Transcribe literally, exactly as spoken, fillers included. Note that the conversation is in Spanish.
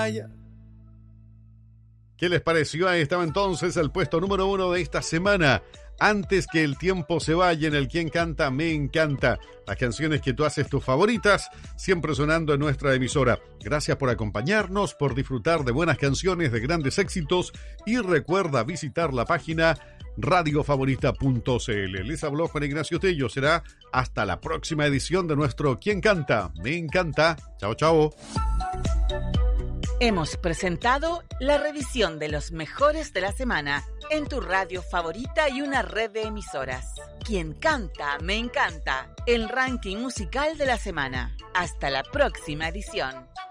ay. ¿Qué les pareció? Ahí estaba entonces el puesto número uno de esta semana. Antes que el tiempo se vaya, en el Quién Canta Me Encanta. Las canciones que tú haces tus favoritas, siempre sonando en nuestra emisora. Gracias por acompañarnos, por disfrutar de buenas canciones, de grandes éxitos. Y recuerda visitar la página radio favorita punto c l. Les habló Juan Ignacio Tello. Será hasta la próxima edición de nuestro Quién Canta Me Encanta. Chao, chao. Hemos presentado la revisión de los mejores de la semana en tu radio favorita y una red de emisoras. Quien canta, me encanta. El ranking musical de la semana. Hasta la próxima edición.